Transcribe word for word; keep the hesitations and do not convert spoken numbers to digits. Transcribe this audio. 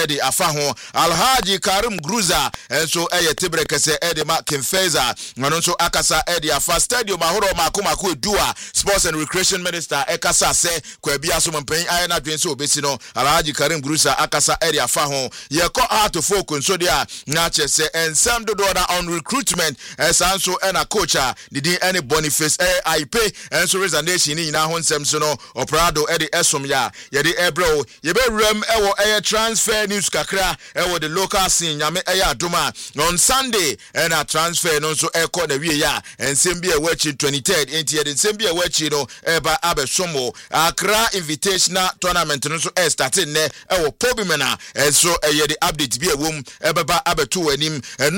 Eddie Afaho Alhaji Karim Gruza enso eye tibre kese Eddie Ma Kimfeza ngano nso akasa Eddie Afa stadium ahoro makoma ko edua sports and recreation minister ekasa se kwa bia so mpan aye na dwen so obesi no Alhaji Karim Gruza akasa Eddie Afaho ye ko out of focus so dia na chese ensam do on recruitment esanso ena coacha didi any Boniface eh I pay enso resignation ni na ho nsem so no operado Eddie Esom ya ye de ebro ye be rem ewo eh transfer news kakra ewo the local scene nyame eh adoma on Sunday ena transfer no so eko na wie ya ensem bi e wachi twenty-third enti ye de ensem bi e wachi no eba abesomo Accra Invitational Tournament no so e starting ne ewo Pobimena enso eh ye de update bi e wom ebeba abeto anim